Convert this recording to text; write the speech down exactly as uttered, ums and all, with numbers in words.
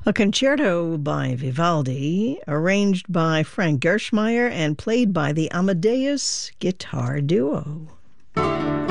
A concerto by Vivaldi, arranged by Frank Gershmeyer and played by the Amadeus Guitar Duo.